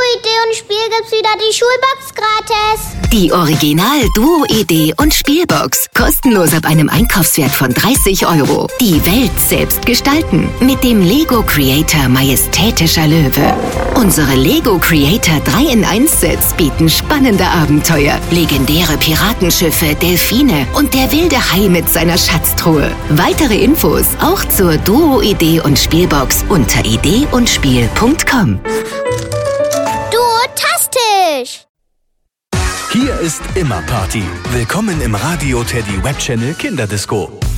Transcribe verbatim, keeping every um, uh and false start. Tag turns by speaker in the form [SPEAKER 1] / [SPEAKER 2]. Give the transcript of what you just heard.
[SPEAKER 1] Duo-Idee und Spiel gibt's wieder die Schulbox gratis.
[SPEAKER 2] Die Original Duo-Idee und Spielbox. Kostenlos ab einem Einkaufswert von dreißig Euro. Die Welt selbst gestalten. Mit dem Lego Creator Majestätischer Löwe. Unsere Lego Creator drei in eins Sets bieten spannende Abenteuer. Legendäre Piratenschiffe, Delfine und der wilde Hai mit seiner Schatztruhe. Weitere Infos auch zur Duo-Idee und Spielbox unter idee und spiel punkt com.
[SPEAKER 1] Duotastisch!
[SPEAKER 3] Hier ist immer Party. Willkommen im Radio Teddy Web Channel Kinderdisco.